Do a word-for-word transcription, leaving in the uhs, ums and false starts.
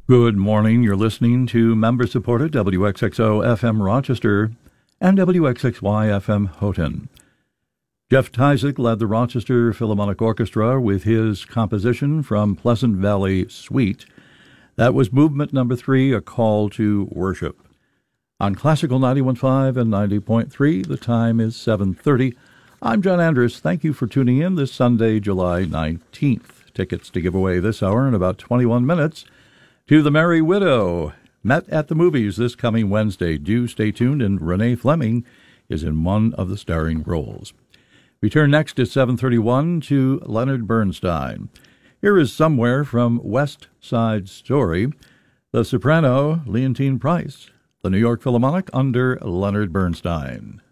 Good morning. You're listening to member-supported W X X O F M Rochester and W X X Y F M Houghton. Jeff Tyzik led the Rochester Philharmonic Orchestra with his composition from Pleasant Valley Suite. That was movement number three, A Call to Worship. On Classical ninety-one point five and ninety point three, the time is seven thirty. I'm John Andrus. Thank you for tuning in this Sunday, July nineteenth. Tickets to give away this hour in about twenty-one minutes. To The Merry Widow, met at the movies this coming Wednesday. Do stay tuned, and Renee Fleming is in one of the starring roles. We turn next at seven thirty-one to Leonard Bernstein. Here is Somewhere from West Side Story, the soprano Leontine Price, the New York Philharmonic under Leonard Bernstein.